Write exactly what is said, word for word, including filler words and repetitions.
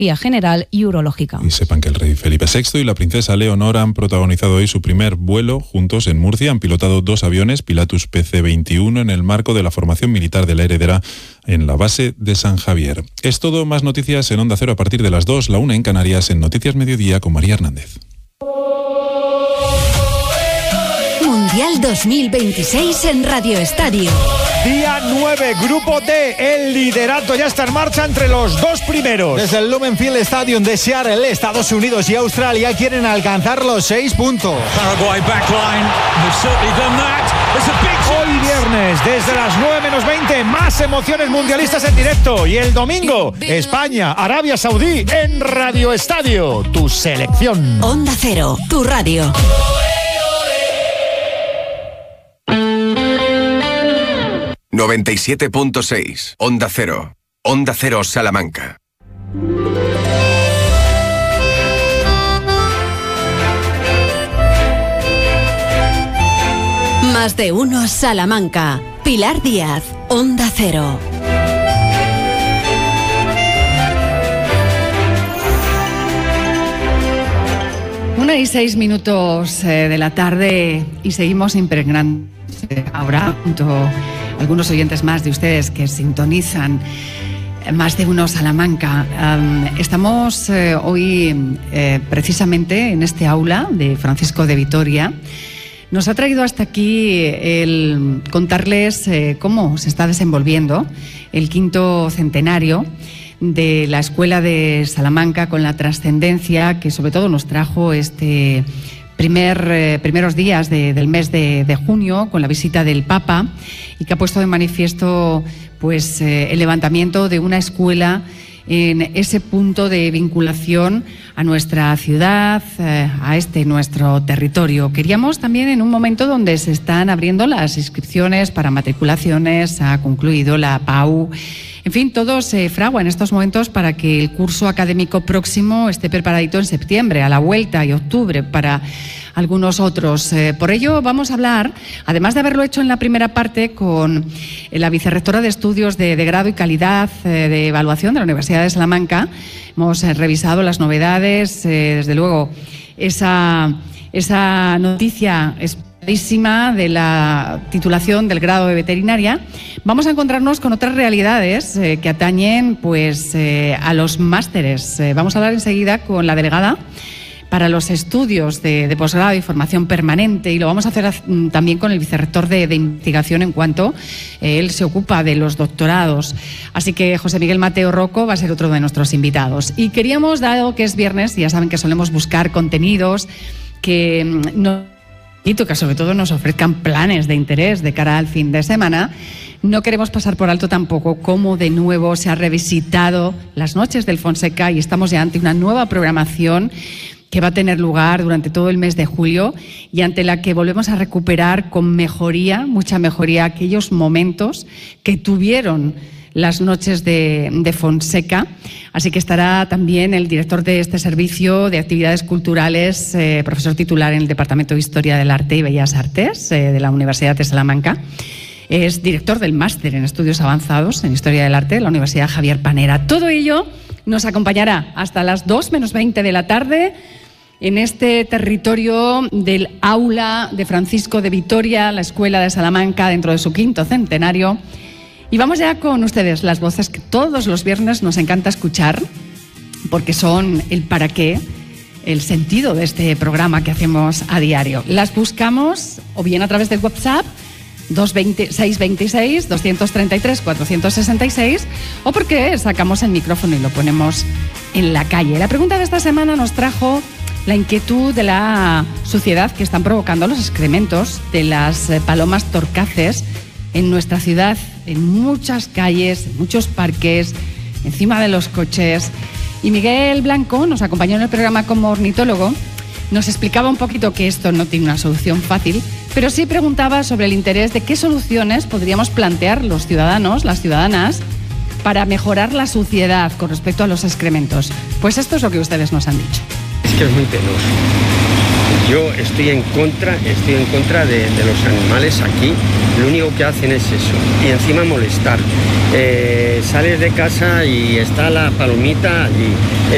vía general y urológica. Y sepan que el rey Felipe sexto y la princesa Leonor han protagonizado hoy su primer vuelo juntos en Murcia. Han pilotado dos aviones Pilatus P C veintiuno en el marco de la formación militar de la heredera en la base de San Javier. Es todo, más noticias en Onda Cero a partir de las dos, la una en Canarias, en Noticias Mediodía con María Hernández. Mundial dos mil veintiséis en Radio Estadio. Día nueve, Grupo D. El liderato ya está en marcha entre los dos primeros. Desde el Lumen Field Stadium de Seattle, Estados Unidos y Australia quieren alcanzar los seis puntos. Paraguay backline. Hoy viernes, desde las nueve menos veinte, más emociones mundialistas en directo. Y el domingo, España, Arabia Saudí en Radio Estadio. Tu selección. Onda Cero, tu radio. noventa y siete punto seis, Onda Cero. Onda Cero Salamanca. Más de uno Salamanca. Pilar Díaz, Onda Cero. Una y seis minutos eh, de la tarde y seguimos impregnando ahora junto a algunos oyentes más de ustedes que sintonizan Más de uno Salamanca. Um, estamos eh, hoy eh, precisamente en este aula de Francisco de Vitoria. Nos ha traído hasta aquí el contarles eh, cómo se está desenvolviendo el quinto centenario de la Escuela de Salamanca, con la trascendencia que sobre todo nos trajo este primer, eh, primeros días de, del mes de, de junio, con la visita del Papa, y que ha puesto de manifiesto pues, eh, el levantamiento de una escuela en ese punto de vinculación a nuestra ciudad, eh, a este nuestro territorio. Queríamos también, en un momento donde se están abriendo las inscripciones para matriculaciones, ha concluido la P A U, en fin, todo se fragua en estos momentos para que el curso académico próximo esté preparadito en septiembre, a la vuelta, y octubre para algunos otros. Eh, por ello vamos a hablar, además de haberlo hecho en la primera parte con la vicerrectora de Estudios de, de Grado y Calidad eh, de Evaluación de la Universidad de Salamanca. Hemos eh, revisado las novedades, eh, desde luego esa, esa noticia esperadísima de la titulación del grado de veterinaria. Vamos a encontrarnos con otras realidades eh, que atañen pues, eh, a los másteres. Eh, vamos a hablar enseguida con la delegada para los estudios de, de posgrado y formación permanente, y lo vamos a hacer también con el vicerrector de, de investigación, en cuanto eh, él se ocupa de los doctorados. Así que José Miguel Mateo Rocco va a ser otro de nuestros invitados. Y queríamos, dado que es viernes, ya saben que solemos buscar contenidos que no, y que sobre todo nos ofrezcan planes de interés de cara al fin de semana. No queremos pasar por alto tampoco cómo de nuevo se ha revisitado las noches del Fonseca, y estamos ya ante una nueva programación que va a tener lugar durante todo el mes de julio, y ante la que volvemos a recuperar con mejoría, mucha mejoría, aquellos momentos que tuvieron las noches de, de Fonseca. Así que estará también el director de este servicio de actividades culturales, eh, profesor titular en el Departamento de Historia del Arte y Bellas Artes eh, de la Universidad de Salamanca. Es director del máster en Estudios Avanzados en Historia del Arte de la Universidad Javier Panera. Todo ello nos acompañará hasta las dos menos veinte de la tarde en este territorio del aula de Francisco de Vitoria, la Escuela de Salamanca, dentro de su quinto centenario. Y vamos ya con ustedes, las voces que todos los viernes nos encanta escuchar, porque son el para qué, el sentido de este programa que hacemos a diario. Las buscamos o bien a través del WhatsApp dos seis dos seis, dos tres tres, cuatro seis seis, o porque sacamos el micrófono y lo ponemos en la calle. La pregunta de esta semana nos trajo la inquietud de la suciedad que están provocando los excrementos de las palomas torcaces en nuestra ciudad, en muchas calles, en muchos parques, encima de los coches. Y Miguel Blanco nos acompañó en el programa como ornitólogo. Nos explicaba un poquito que esto no tiene una solución fácil, pero sí preguntaba sobre el interés de qué soluciones podríamos plantear los ciudadanos, las ciudadanas, para mejorar la suciedad con respecto a los excrementos. Pues esto es lo que ustedes nos han dicho. Es que es muy penoso. Yo estoy en contra, estoy en contra de, de los animales aquí. Lo único que hacen es eso, y encima molestar. Eh, sales de casa y está la palomita allí.